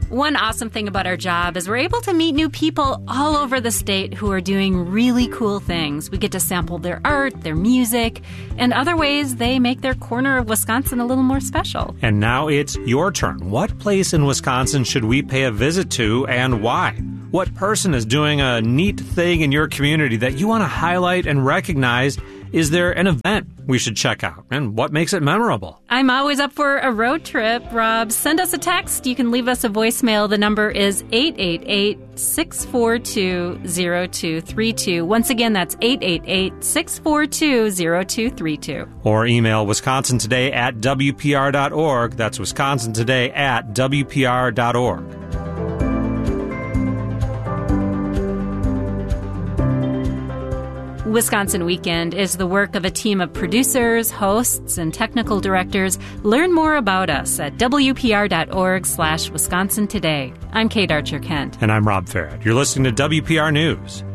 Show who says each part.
Speaker 1: One awesome thing about our job is we're able to meet new people all over the state who are doing really cool things. We get to sample their art, their music, and other ways they make their corner of Wisconsin a little more special.
Speaker 2: And now it's your turn. What place in Wisconsin should we pay a visit to, and why? What person is doing a neat thing in your community that you want to highlight and recognize? Is there an event we should check out? And what makes it memorable?
Speaker 1: I'm always up for a road trip, Rob. Send us a text. You can leave us a voicemail. The number is 888-642-0232. Once again, that's 888-642-0232.
Speaker 2: Or email wisconsintoday@wpr.org. That's wisconsintoday@wpr.org.
Speaker 1: Wisconsin Weekend is the work of a team of producers, hosts, and technical directors. Learn more about us at wpr.org/Wisconsin Today. I'm Kate Archer-Kent.
Speaker 2: And I'm Rob Farrett. You're listening to WPR News.